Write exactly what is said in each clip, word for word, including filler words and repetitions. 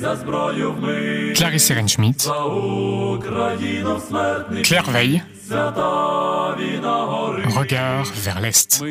Clarisse Ehrenschmidt, Claire Veille, Regard vers l'Est.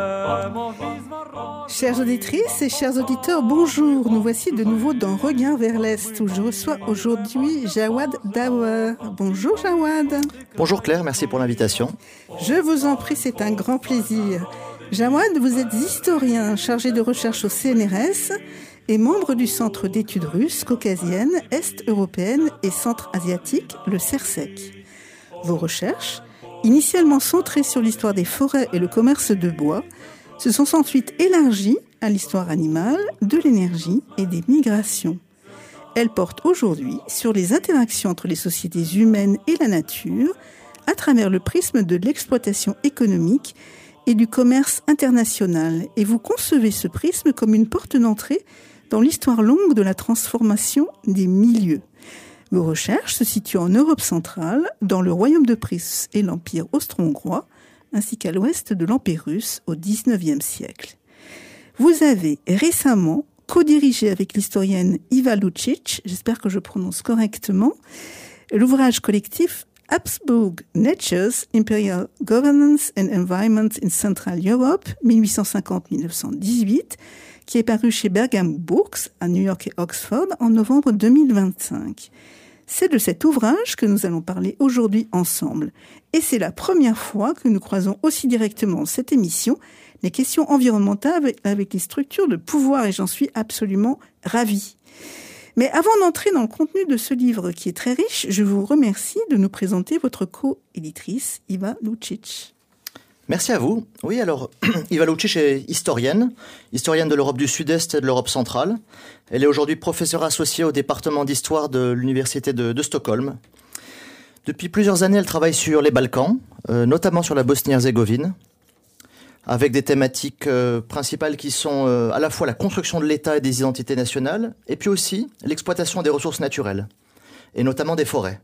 Chères auditrices et chers auditeurs, bonjour. Nous voici de nouveau dans Regard vers l'Est, où je reçois aujourd'hui Jawad Dawer. Bonjour Jawad. Bonjour Claire, merci pour l'invitation. Je vous en prie, c'est un grand plaisir. Jawad, vous êtes historien chargé de recherche au C N R S et membre du Centre d'études russes, caucasiennes, est-européennes et centre-asiatiques, le CERSEC. Vos recherches, initialement centrées sur l'histoire des forêts et le commerce de bois, se sont ensuite élargies à l'histoire animale, de l'énergie et des migrations. Elles portent aujourd'hui sur les interactions entre les sociétés humaines et la nature à travers le prisme de l'exploitation économique et du commerce international. Et vous concevez ce prisme comme une porte d'entrée dans l'histoire longue de la transformation des milieux. Vos recherches se situent en Europe centrale, dans le royaume de Prusse et l'Empire austro-hongrois, ainsi qu'à l'ouest de l'Empire russe au dix-neuvième siècle. Vous avez récemment co-dirigé avec l'historienne Iva Lucic, j'espère que je prononce correctement, l'ouvrage collectif Habsburg Natures, Imperial Governance and Environment in Central Europe, dix-huit cent cinquante à dix-neuf cent dix-huit, qui est paru chez Bergham Books à New York et Oxford en novembre deux mille vingt-cinq. C'est de cet ouvrage que nous allons parler aujourd'hui ensemble. Et c'est la première fois que nous croisons aussi directement cette émission les questions environnementales avec les structures de pouvoir, et j'en suis absolument ravie. Mais avant d'entrer dans le contenu de ce livre qui est très riche, je vous remercie de nous présenter votre co-éditrice, Iva Lucic. Merci à vous. Oui, alors, Iva Lucic est historienne, historienne de l'Europe du Sud-Est et de l'Europe centrale. Elle est aujourd'hui professeure associée au département d'histoire de l'Université de, de Stockholm. Depuis plusieurs années, elle travaille sur les Balkans, euh, notamment sur la Bosnie-Herzégovine, avec des thématiques euh, principales qui sont euh, à la fois la construction de l'État et des identités nationales, et puis aussi l'exploitation des ressources naturelles, et notamment des forêts.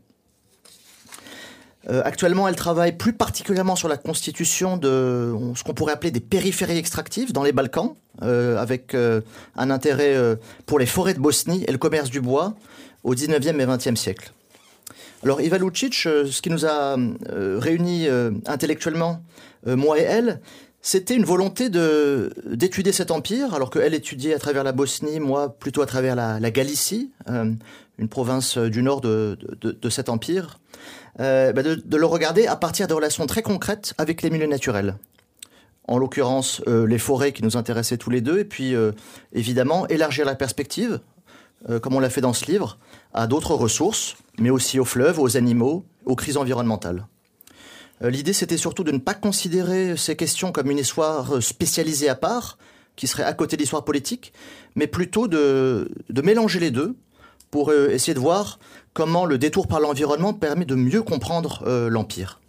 Euh, actuellement, elle travaille plus particulièrement sur la constitution de ce qu'on pourrait appeler des périphéries extractives dans les Balkans, euh, avec euh, un intérêt euh, pour les forêts de Bosnie et le commerce du bois au dix-neuvième et vingtième siècle. Alors, Iva Lucic, euh, ce qui nous a euh, réunis euh, intellectuellement, euh, moi et elle, c'était une volonté de, d'étudier cet empire, alors qu'elle étudiait à travers la Bosnie, moi plutôt à travers la, la Galicie, euh, une province du nord de, de, de cet empire, euh, bah de, de le regarder à partir de relations très concrètes avec les milieux naturels. En l'occurrence, euh, les forêts qui nous intéressaient tous les deux, et puis euh, évidemment élargir la perspective, euh, comme on l'a fait dans ce livre, à d'autres ressources, mais aussi aux fleuves, aux animaux, aux crises environnementales. L'idée, c'était surtout de ne pas considérer ces questions comme une histoire spécialisée à part, qui serait à côté de l'histoire politique, mais plutôt de, de mélanger les deux pour essayer de voir comment le détour par l'environnement permet de mieux comprendre euh, l'Empire.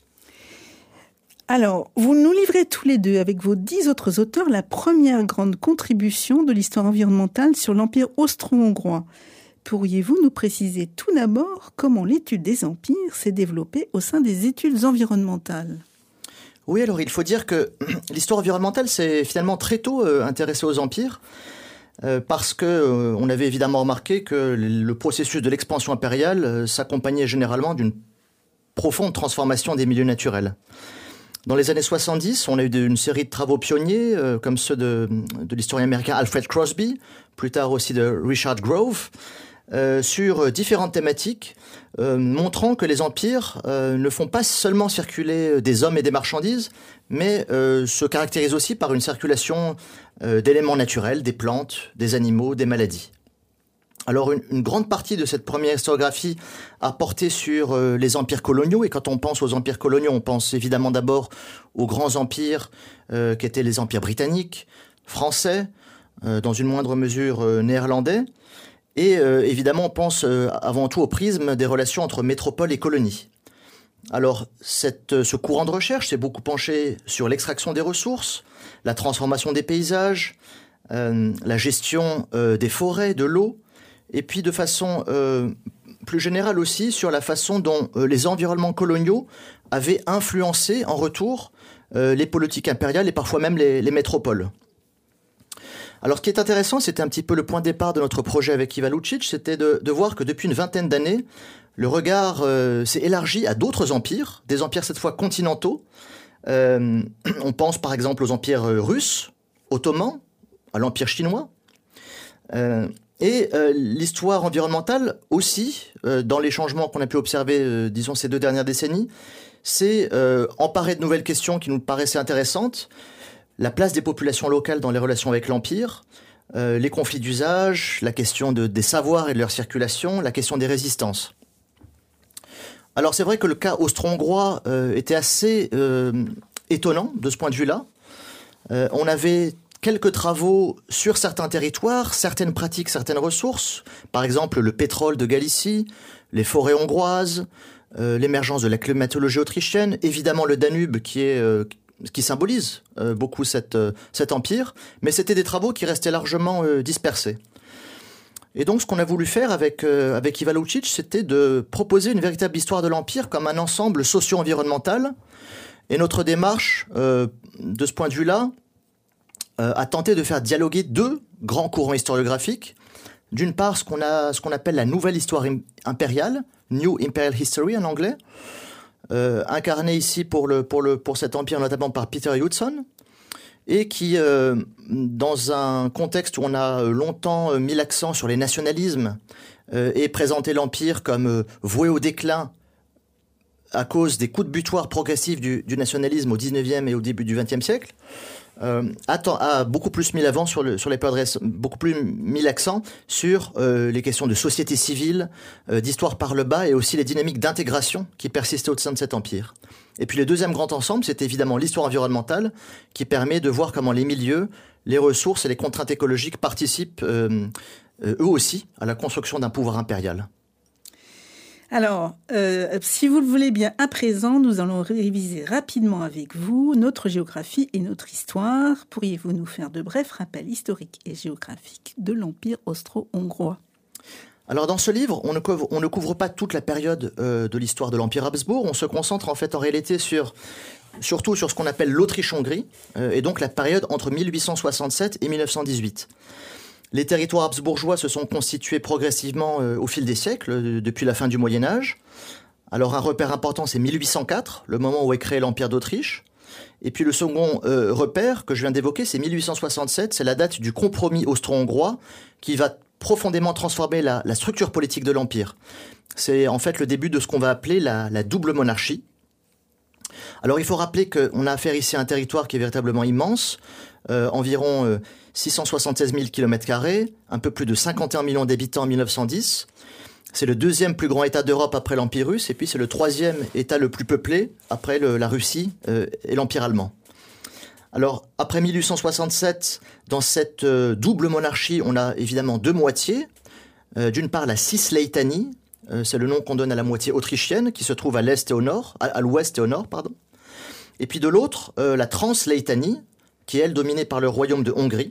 Alors, vous nous livrez tous les deux, avec vos dix autres auteurs, la première grande contribution de l'histoire environnementale sur l'Empire austro-hongrois. Pourriez-vous nous préciser tout d'abord comment l'étude des empires s'est développée au sein des études environnementales ? Oui, alors il faut dire que l'histoire environnementale s'est finalement très tôt euh, intéressée aux empires, euh, parce que euh, on avait évidemment remarqué que le processus de l'expansion impériale euh, s'accompagnait généralement d'une profonde transformation des milieux naturels. Dans les années soixante-dix, on a eu une série de travaux pionniers, euh, comme ceux de, de l'historien américain Alfred Crosby, plus tard aussi de Richard Grove, Euh, sur différentes thématiques, euh, montrant que les empires euh, ne font pas seulement circuler des hommes et des marchandises, mais euh, se caractérisent aussi par une circulation euh, d'éléments naturels, des plantes, des animaux, des maladies. Alors une, une grande partie de cette première historiographie a porté sur euh, les empires coloniaux, et quand on pense aux empires coloniaux, on pense évidemment d'abord aux grands empires euh, qui étaient les empires britanniques, français, euh, dans une moindre mesure euh, néerlandais. Et euh, évidemment, on pense euh, avant tout au prisme des relations entre métropole et colonie. Alors, cette, ce courant de recherche s'est beaucoup penché sur l'extraction des ressources, la transformation des paysages, euh, la gestion euh, des forêts, de l'eau, et puis de façon euh, plus générale aussi sur la façon dont euh, les environnements coloniaux avaient influencé en retour euh, les politiques impériales et parfois même les, les métropoles. Alors, ce qui est intéressant, c'était un petit peu le point de départ de notre projet avec Iva Lučić, c'était de, de voir que depuis une vingtaine d'années, le regard euh, s'est élargi à d'autres empires, des empires cette fois continentaux. Euh, on pense par exemple aux empires russes, ottomans, à l'empire chinois. Euh, et euh, l'histoire environnementale aussi, euh, dans les changements qu'on a pu observer, euh, disons, ces deux dernières décennies, c'est euh, emparer de nouvelles questions qui nous paraissaient intéressantes. La place des populations locales dans les relations avec l'Empire, euh, les conflits d'usage, la question de, des savoirs et de leur circulation, la question des résistances. Alors c'est vrai que le cas austro-hongrois euh, était assez euh, étonnant de ce point de vue-là. Euh, on avait quelques travaux sur certains territoires, certaines pratiques, certaines ressources, par exemple le pétrole de Galicie, les forêts hongroises, euh, l'émergence de la climatologie autrichienne, évidemment le Danube qui est... Euh, qui symbolise euh, beaucoup cette, euh, cet empire, mais c'était des travaux qui restaient largement euh, dispersés. Et donc ce qu'on a voulu faire avec, euh, avec Iva Lučić, c'était de proposer une véritable histoire de l'empire comme un ensemble socio-environnemental. Et notre démarche, euh, de ce point de vue-là, euh, a tenté de faire dialoguer deux grands courants historiographiques. D'une part, ce qu'on a, ce qu'on appelle la nouvelle histoire impériale, New Imperial History en anglais, Euh, incarné ici pour, le, pour, le, pour cet empire notamment par Peter Hudson, et qui, euh, dans un contexte où on a longtemps euh, mis l'accent sur les nationalismes euh, et présenté l'empire comme euh, voué au déclin à cause des coups de butoir progressifs du, du nationalisme au dix-neuvième et au début du vingtième siècle, euh, a, a beaucoup plus mis l'avant sur, le, sur les périodes récentes, beaucoup plus mis l'accent sur euh, les questions de société civile, euh, d'histoire par le bas et aussi les dynamiques d'intégration qui persistaient au sein de cet empire. Et puis le deuxième grand ensemble, c'est évidemment l'histoire environnementale qui permet de voir comment les milieux, les ressources et les contraintes écologiques participent euh, euh, eux aussi à la construction d'un pouvoir impérial. Alors, euh, si vous le voulez bien, à présent, nous allons réviser rapidement avec vous notre géographie et notre histoire. Pourriez-vous nous faire de brefs rappels historiques et géographiques de l'Empire austro-hongrois ? Alors dans ce livre, on ne couvre, on ne couvre pas toute la période euh, de l'histoire de l'Empire Habsbourg. On se concentre en fait en réalité sur, surtout sur ce qu'on appelle l'Autriche-Hongrie, euh, et donc la période entre mille huit cent soixante-sept et mille neuf cent dix-huit. Les territoires habsbourgeois se sont constitués progressivement euh, au fil des siècles, euh, depuis la fin du Moyen-Âge. Alors un repère important, c'est mille huit cent quatre, le moment où est créé l'Empire d'Autriche. Et puis le second euh, repère que je viens d'évoquer, c'est mille huit cent soixante-sept, c'est la date du compromis austro-hongrois qui va profondément transformer la, la structure politique de l'Empire. C'est en fait le début de ce qu'on va appeler la, la double monarchie. Alors il faut rappeler qu'on a affaire ici à un territoire qui est véritablement immense, euh, environ euh, six cent soixante-seize mille kilomètres carrés, un peu plus de cinquante et un millions d'habitants en mille neuf cent dix. C'est le deuxième plus grand État d'Europe après l'Empire russe, et puis c'est le troisième État le plus peuplé après le, la Russie euh, et l'Empire allemand. Alors, après mille huit cent soixante-sept, dans cette euh, double monarchie, on a évidemment deux moitiés. Euh, d'une part, la Cisleitanie, euh, c'est le nom qu'on donne à la moitié autrichienne, qui se trouve à l'est et au nord, à, à l'ouest et au nord, pardon. Et puis de l'autre, euh, la Transleitanie, qui est, elle, dominée par le royaume de Hongrie.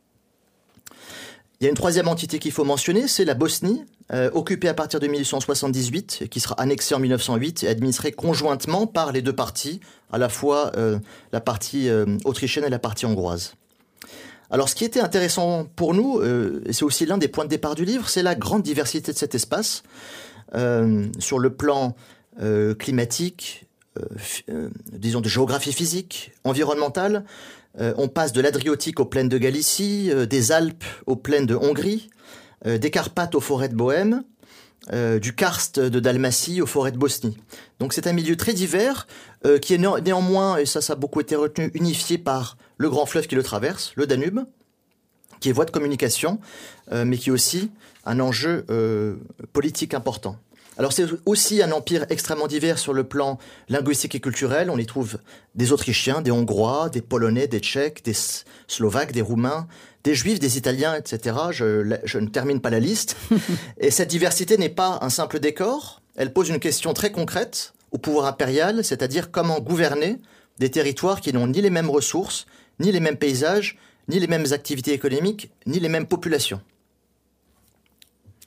Il y a une troisième entité qu'il faut mentionner, c'est la Bosnie, euh, occupée à partir de mille huit cent soixante-dix-huit, qui sera annexée en mille neuf cent huit et administrée conjointement par les deux parties, à la fois euh, la partie euh, autrichienne et la partie hongroise. Alors ce qui était intéressant pour nous, euh, et c'est aussi l'un des points de départ du livre, c'est la grande diversité de cet espace, euh, sur le plan euh, climatique, euh, euh, disons de géographie physique, environnementale. Euh, on passe de l'Adriatique aux plaines de Galicie, euh, des Alpes aux plaines de Hongrie, euh, des Carpates aux forêts de Bohême, euh, du Karst de Dalmatie aux forêts de Bosnie. Donc c'est un milieu très divers euh, qui est néan- néanmoins, et ça, ça a beaucoup été retenu, unifié par le grand fleuve qui le traverse, le Danube, qui est voie de communication, euh, mais qui est aussi un enjeu euh, politique important. Alors c'est aussi un empire extrêmement divers sur le plan linguistique et culturel. On y trouve des Autrichiens, des Hongrois, des Polonais, des Tchèques, des Slovaques, des Roumains, des Juifs, des Italiens, et cetera. Je, je ne termine pas la liste. Et cette diversité n'est pas un simple décor. Elle pose une question très concrète au pouvoir impérial, c'est-à-dire comment gouverner des territoires qui n'ont ni les mêmes ressources, ni les mêmes paysages, ni les mêmes activités économiques, ni les mêmes populations.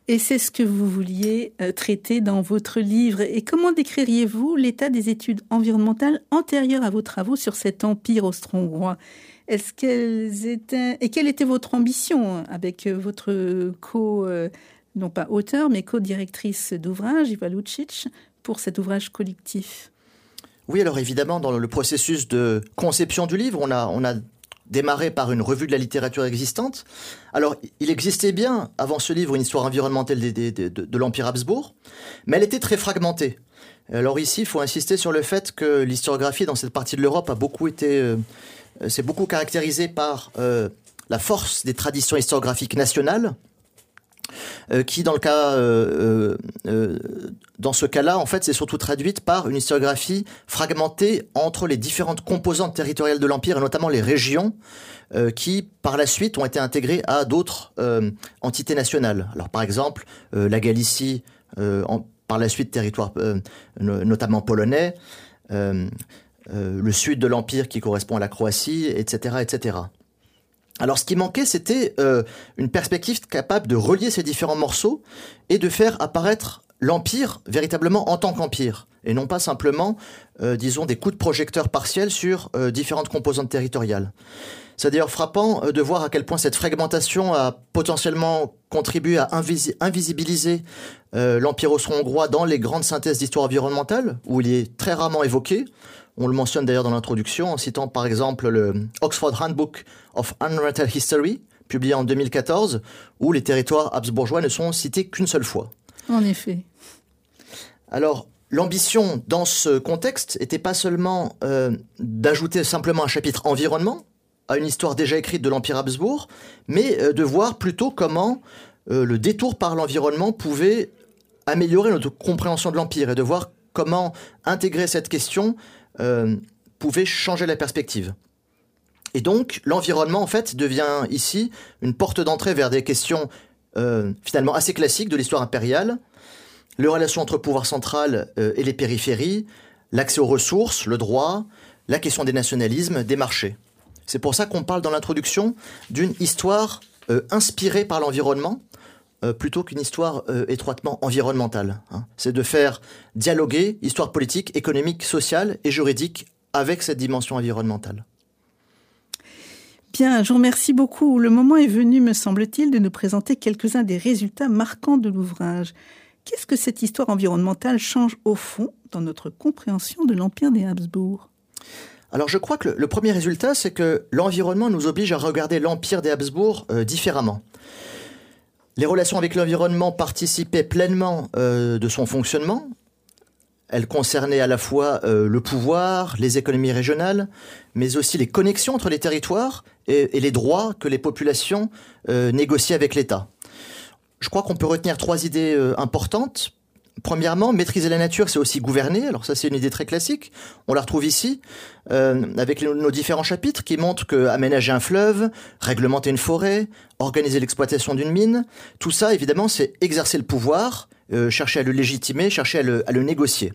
Et c'est ce que vous vouliez euh, traiter dans votre livre. Et comment décririez-vous l'état des études environnementales antérieures à vos travaux sur cet empire austro-hongrois ? Est-ce qu'elles étaient... Et quelle était votre ambition avec votre co, euh, non pas auteur, mais co-directrice d'ouvrage, Iva Lucic, pour cet ouvrage collectif ? Oui, alors évidemment, dans le processus de conception du livre, on a, on a démarré par une revue de la littérature existante. Alors, il existait bien, avant ce livre, une histoire environnementale de, de, de, de l'Empire Habsbourg, mais elle était très fragmentée. Alors ici, il faut insister sur le fait que l'historiographie dans cette partie de l'Europe a beaucoup été... Euh, c'est beaucoup caractérisé par euh, la force des traditions historiographiques nationales, euh, qui, dans le cas, euh, euh, dans ce cas-là, en fait, c'est surtout traduite par une historiographie fragmentée entre les différentes composantes territoriales de l'Empire, et notamment les régions, euh, qui, par la suite, ont été intégrées à d'autres euh, entités nationales. Alors, par exemple, euh, la Galicie, euh, en, par la suite, territoire euh, notamment polonais, euh, Euh, le sud de l'Empire qui correspond à la Croatie, et cetera, et cetera. Alors, ce qui manquait, c'était euh, une perspective capable de relier ces différents morceaux et de faire apparaître l'Empire véritablement en tant qu'Empire, et non pas simplement, euh, disons, des coups de projecteur partiels sur euh, différentes composantes territoriales. C'est d'ailleurs frappant euh, de voir à quel point cette fragmentation a potentiellement contribué à invisi- invisibiliser euh, l'Empire austro-hongrois dans les grandes synthèses d'histoire environnementale, où il est très rarement évoqué. On le mentionne d'ailleurs dans l'introduction en citant par exemple le Oxford Handbook of Environmental History, publié en deux mille quatorze, où les territoires habsbourgeois ne sont cités qu'une seule fois. En effet. Alors, l'ambition dans ce contexte n'était pas seulement euh, d'ajouter simplement un chapitre environnement à une histoire déjà écrite de l'Empire Habsbourg, mais euh, de voir plutôt comment euh, le détour par l'environnement pouvait améliorer notre compréhension de l'Empire, et de voir comment intégrer cette question Euh, pouvait changer la perspective. Et donc, l'environnement, en fait, devient ici une porte d'entrée vers des questions euh, finalement assez classiques de l'histoire impériale, les relations entre le pouvoir central euh, et les périphéries, l'accès aux ressources, le droit, la question des nationalismes, des marchés. C'est pour ça qu'on parle dans l'introduction d'une histoire euh, inspirée par l'environnement, Euh, plutôt qu'une histoire euh, étroitement environnementale. Hein. C'est de faire dialoguer histoire politique, économique, sociale et juridique avec cette dimension environnementale. Bien, je vous remercie beaucoup. Le moment est venu, me semble-t-il, de nous présenter quelques-uns des résultats marquants de l'ouvrage. Qu'est-ce que cette histoire environnementale change au fond dans notre compréhension de l'Empire des Habsbourg ? Alors je crois que le, le premier résultat, c'est que l'environnement nous oblige à regarder l'Empire des Habsbourg euh, différemment. Les relations avec l'environnement participaient pleinement euh, de son fonctionnement. Elles concernaient à la fois euh, le pouvoir, les économies régionales, mais aussi les connexions entre les territoires et, et les droits que les populations euh, négociaient avec l'État. Je crois qu'on peut retenir trois idées euh, importantes. Premièrement, maîtriser la nature, c'est aussi gouverner. Alors ça, c'est une idée très classique. On la retrouve ici, euh, avec les, nos différents chapitres qui montrent qu'aménager un fleuve, réglementer une forêt, organiser l'exploitation d'une mine, tout ça, évidemment, c'est exercer le pouvoir, euh, chercher à le légitimer, chercher à le, à le négocier.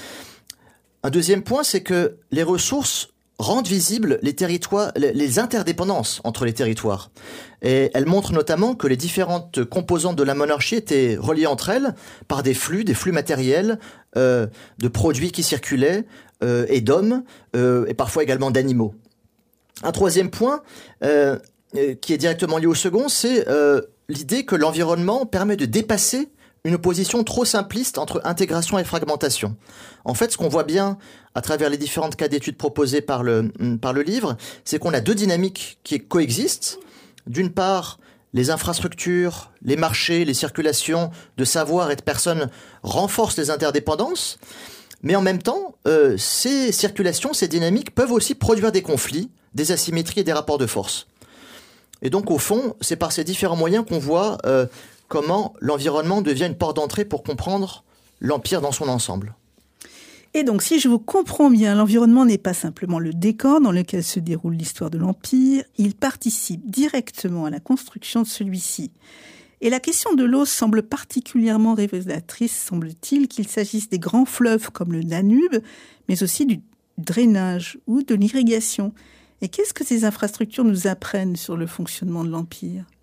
Un deuxième point, c'est que les ressources rendent visibles les territoires, les interdépendances entre les territoires. Et elle montre notamment que les différentes composantes de la monarchie étaient reliées entre elles par des flux, des flux matériels, euh, de produits qui circulaient, euh, et d'hommes, euh, et parfois également d'animaux. Un troisième point, euh, qui est directement lié au second, c'est euh, l'idée que l'environnement permet de dépasser une opposition trop simpliste entre intégration et fragmentation. En fait, ce qu'on voit bien à travers les différentes cas d'études proposées par le, par le livre, c'est qu'on a deux dynamiques qui coexistent. D'une part, les infrastructures, les marchés, les circulations de savoir et de personnes renforcent les interdépendances, mais en même temps, euh, ces circulations, ces dynamiques peuvent aussi produire des conflits, des asymétries et des rapports de force. Et donc, au fond, c'est par ces différents moyens qu'on voit euh, comment l'environnement devient une porte d'entrée pour comprendre l'Empire dans son ensemble. Et donc, si je vous comprends bien, l'environnement n'est pas simplement le décor dans lequel se déroule l'histoire de l'Empire, il participe directement à la construction de celui-ci. Et la question de l'eau semble particulièrement révélatrice, semble-t-il, qu'il s'agisse des grands fleuves comme le Danube, mais aussi du drainage ou de l'irrigation. Et qu'est-ce que ces infrastructures nous apprennent sur le fonctionnement de l'Empire ?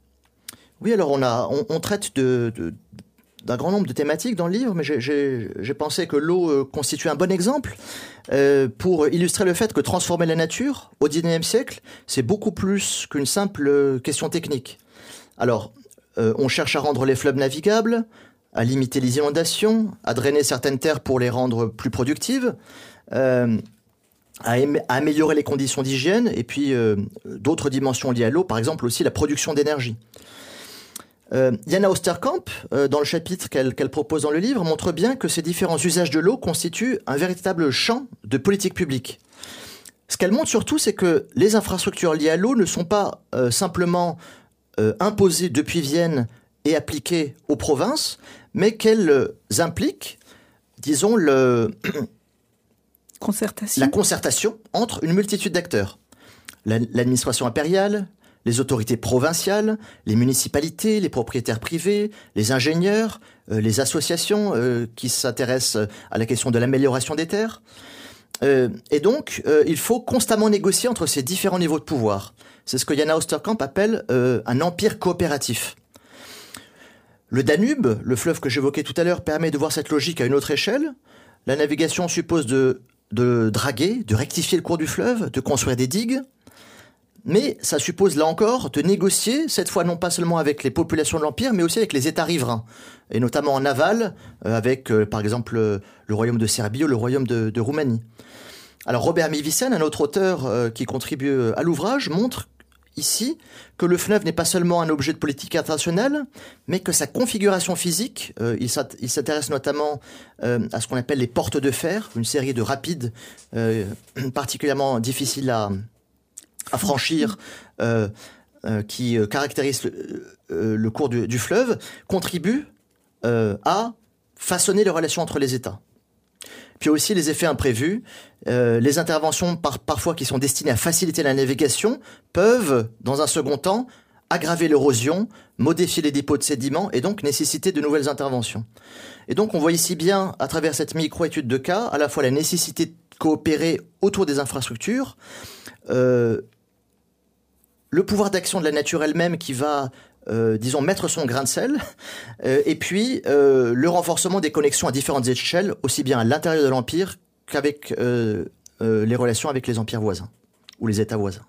Oui, alors on, a, on, on traite de, de, d'un grand nombre de thématiques dans le livre, mais j'ai, j'ai, j'ai pensé que l'eau euh, constituait un bon exemple euh, pour illustrer le fait que transformer la nature au dix-neuvième siècle, c'est beaucoup plus qu'une simple question technique. Alors, euh, on cherche à rendre les fleuves navigables, à limiter les inondations, à drainer certaines terres pour les rendre plus productives, euh, à, am- à améliorer les conditions d'hygiène, et puis euh, d'autres dimensions liées à l'eau, par exemple aussi la production d'énergie. Euh, Jana Osterkamp, euh, dans le chapitre qu'elle, qu'elle propose dans le livre, montre bien que ces différents usages de l'eau constituent un véritable champ de politique publique. Ce qu'elle montre surtout, c'est que les infrastructures liées à l'eau ne sont pas euh, simplement euh, imposées depuis Vienne et appliquées aux provinces, mais qu'elles euh, impliquent, disons, le, Concertation. la concertation entre une multitude d'acteurs. La, l'administration impériale, les autorités provinciales, les municipalités, les propriétaires privés, les ingénieurs, euh, les associations euh, qui s'intéressent à la question de l'amélioration des terres. Euh, et donc, euh, il faut constamment négocier entre ces différents niveaux de pouvoir. C'est ce que Jana Osterkamp appelle euh, un empire coopératif. Le Danube, le fleuve que j'évoquais tout à l'heure, permet de voir cette logique à une autre échelle. La navigation suppose de, de draguer, de rectifier le cours du fleuve, de construire des digues. Mais ça suppose, là encore, de négocier, cette fois non pas seulement avec les populations de l'Empire, mais aussi avec les États riverains, et notamment en aval, euh, avec, euh, par exemple, euh, le royaume de Serbie ou le royaume de, de Roumanie. Alors Robert Mivisen, un autre auteur euh, qui contribue à l'ouvrage, montre ici que le fleuve n'est pas seulement un objet de politique internationale, mais que sa configuration physique, euh, il, s'int- il s'intéresse notamment euh, à ce qu'on appelle les portes de fer, une série de rapides euh, particulièrement difficiles à... à franchir, euh, euh, qui euh, caractérise le, euh, le cours du, du fleuve, contribue euh, à façonner les relations entre les États. Puis aussi les effets imprévus, euh, les interventions par, parfois qui sont destinées à faciliter la navigation peuvent, dans un second temps, aggraver l'érosion, modifier les dépôts de sédiments et donc nécessiter de nouvelles interventions. Et donc on voit ici bien, à travers cette micro-étude de cas, à la fois la nécessité de coopérer autour des infrastructures, euh, le pouvoir d'action de la nature elle-même qui va, euh, disons, mettre son grain de sel, euh, et puis euh, le renforcement des connexions à différentes échelles, aussi bien à l'intérieur de l'Empire qu'avec euh, euh, les relations avec les empires voisins, ou les États voisins.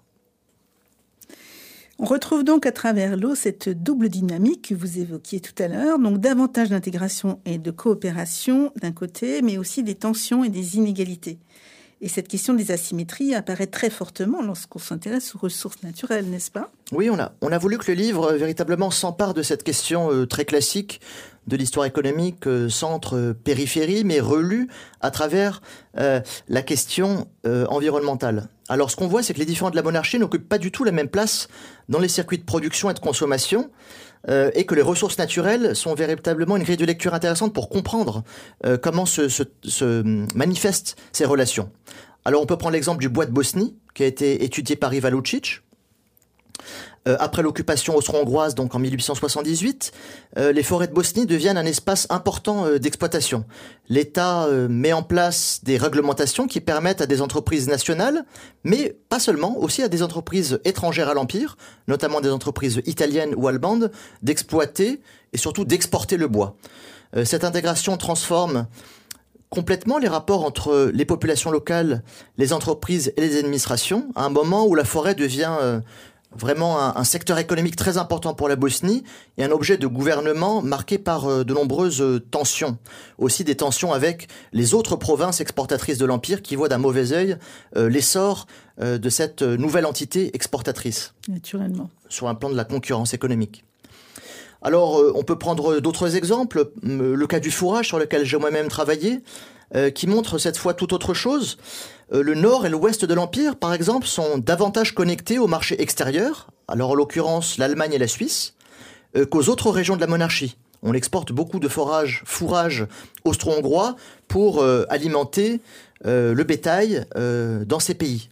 On retrouve donc à travers l'eau cette double dynamique que vous évoquiez tout à l'heure, donc davantage d'intégration et de coopération d'un côté, mais aussi des tensions et des inégalités. Et cette question des asymétries apparaît très fortement lorsqu'on s'intéresse aux ressources naturelles, n'est-ce pas ? Oui, on a, on a voulu que le livre euh, véritablement s'empare de cette question euh, très classique de l'histoire économique, euh, centre-périphérie, mais relue à travers euh, la question euh, environnementale. Alors ce qu'on voit, c'est que les différents de la monarchie n'occupent pas du tout la même place dans les circuits de production et de consommation, euh, et que les ressources naturelles sont véritablement une grille de lecture intéressante pour comprendre euh, comment se, se, se manifestent ces relations. Alors on peut prendre l'exemple du bois de Bosnie, qui a été étudié par Iva Lucic. Euh, après l'occupation austro-hongroise, donc en mille huit cent soixante-dix-huit, euh, les forêts de Bosnie deviennent un espace important euh, d'exploitation. L'État euh, met en place des réglementations qui permettent à des entreprises nationales, mais pas seulement, aussi à des entreprises étrangères à l'Empire, notamment des entreprises italiennes ou allemandes, d'exploiter et surtout d'exporter le bois. Euh, cette intégration transforme complètement les rapports entre les populations locales, les entreprises et les administrations, à un moment où la forêt devient euh, vraiment un, un secteur économique très important pour la Bosnie et un objet de gouvernement marqué par euh, de nombreuses euh, tensions. Aussi des tensions avec les autres provinces exportatrices de l'Empire qui voient d'un mauvais œil euh, l'essor euh, de cette nouvelle entité exportatrice. Naturellement. Sur un plan de la concurrence économique. Alors, euh, on peut prendre d'autres exemples. Le cas du fourrage sur lequel j'ai moi-même travaillé, euh, qui montre cette fois tout autre chose. Euh, le nord et l'ouest de l'Empire, par exemple, sont davantage connectés au marché extérieur, alors en l'occurrence l'Allemagne et la Suisse, euh, qu'aux autres régions de la monarchie. On exporte beaucoup de fourrage, fourrage austro-hongrois pour euh, alimenter euh, le bétail euh, dans ces pays.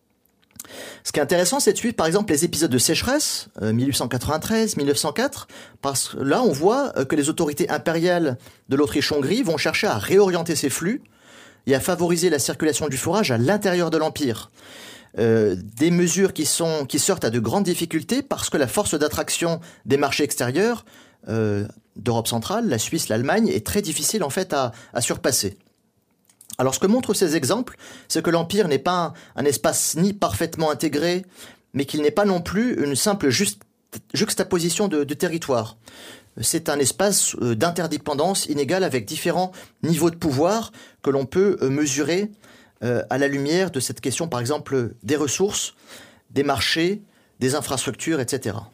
Ce qui est intéressant, c'est de suivre par exemple les épisodes de sécheresse, euh, mille huit cent quatre-vingt-treize, mille neuf cent quatre, parce que là on voit euh, que les autorités impériales de l'Autriche-Hongrie vont chercher à réorienter ces flux et à favoriser la circulation du fourrage à l'intérieur de l'Empire. euh, des mesures qui, sont, qui sortent à de grandes difficultés parce que la force d'attraction des marchés extérieurs euh, d'Europe centrale, la Suisse, l'Allemagne, est très difficile en fait à, à surpasser. Alors ce que montrent ces exemples, c'est que l'Empire n'est pas un, un espace ni parfaitement intégré, mais qu'il n'est pas non plus une simple juste, juxtaposition de, de territoire. C'est un espace d'interdépendance inégale avec différents niveaux de pouvoir que l'on peut mesurer à la lumière de cette question, par exemple, des ressources, des marchés, des infrastructures, et cetera.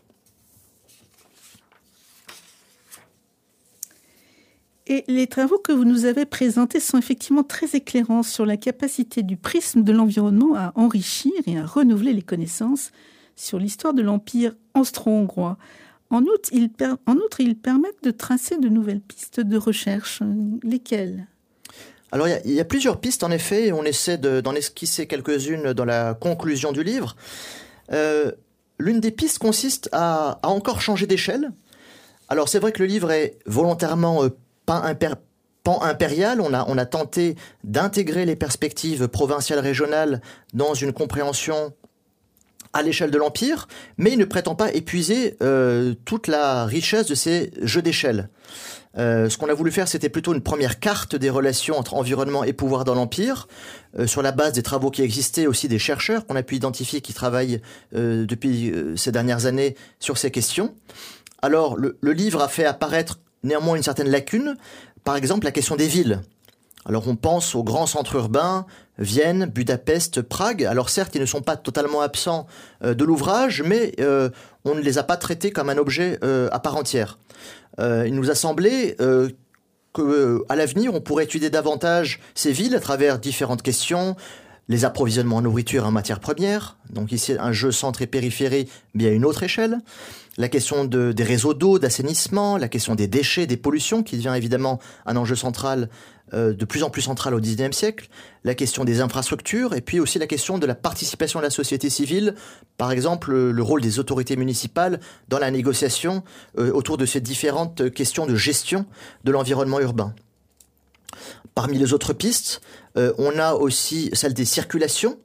Et les travaux que vous nous avez présentés sont effectivement très éclairants sur la capacité du prisme de l'environnement à enrichir et à renouveler les connaissances sur l'histoire de l'Empire austro-hongrois. En outre, ils, per... en outre, ils permettent de tracer de nouvelles pistes de recherche. Lesquelles ? Alors, il y, y a plusieurs pistes, en effet, et on essaie de, d'en esquisser quelques-unes dans la conclusion du livre. Euh, l'une des pistes consiste à, à encore changer d'échelle. Alors, c'est vrai que le livre est volontairement euh, pan, impér, pan impérial. On a, on a tenté d'intégrer les perspectives provinciales régionales dans une compréhension à l'échelle de l'Empire, mais il ne prétend pas épuiser euh, toute la richesse de ces jeux d'échelle. Euh, ce qu'on a voulu faire, c'était plutôt une première carte des relations entre environnement et pouvoir dans l'Empire, euh, sur la base des travaux qui existaient, aussi des chercheurs qu'on a pu identifier qui travaillent euh, depuis euh, ces dernières années sur ces questions. Alors, le, le livre a fait apparaître néanmoins une certaine lacune, par exemple la question des villes. Alors on pense aux grands centres urbains, Vienne, Budapest, Prague. Alors certes, ils ne sont pas totalement absents euh, de l'ouvrage, mais euh, on ne les a pas traités comme un objet euh, à part entière. Euh, il nous a semblé euh, qu'à euh, l'avenir, on pourrait étudier davantage ces villes à travers différentes questions, les approvisionnements en nourriture et en matières premières. Donc ici, un jeu centre et périphérie, mais à une autre échelle. La question de, des réseaux d'eau, d'assainissement, la question des déchets, des pollutions, qui devient évidemment un enjeu central, euh, de plus en plus central au dix-neuvième siècle. La question des infrastructures, et puis aussi la question de la participation de la société civile. Par exemple, le, le rôle des autorités municipales dans la négociation euh, autour de ces différentes questions de gestion de l'environnement urbain. Parmi les autres pistes, euh, on a aussi celle des circulations.